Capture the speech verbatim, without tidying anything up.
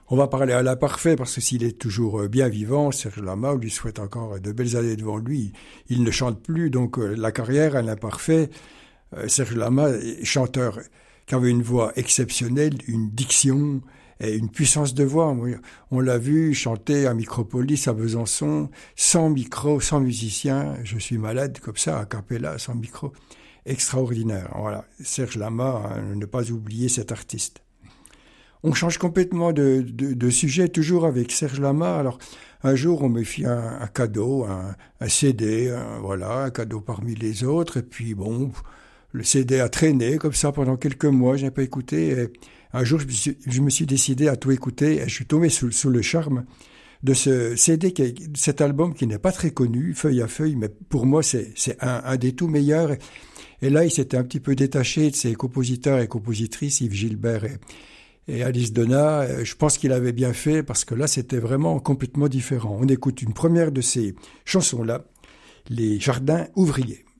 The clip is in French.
On va parler à l'imparfait, parce que s'il est toujours bien vivant, Serge Lama, on lui souhaite encore de belles années devant lui. Il ne chante plus, donc la carrière à l'imparfait. Serge Lama, chanteur qui avait une voix exceptionnelle, une diction et une puissance de voix. On l'a vu chanter à Micropolis, à Besançon, sans micro, sans musicien. Je suis malade, comme ça, a cappella, sans micro. Extraordinaire. Voilà. Serge Lama, hein, ne pas oublier cet artiste. On change complètement de, de, de sujet, toujours avec Serge Lama. Alors, un jour, on me fit un, un cadeau, un, un C D, un, voilà, un cadeau parmi les autres. Et puis, bon, le C D a traîné comme ça pendant quelques mois, je n'ai pas écouté. Et un jour, je me, suis, je me suis décidé à tout écouter et je suis tombé sous, sous le charme de ce C D, qui, cet album qui n'est pas très connu, feuille à feuille, mais pour moi, c'est, c'est un, un des tout meilleurs. Et, et là, il s'était un petit peu détaché de ses compositeurs et compositrices, Yves Gilbert et Et Alice Donat, je pense qu'il avait bien fait parce que là, c'était vraiment complètement différent. On écoute une première de ces chansons-là, Les Jardins ouvriers.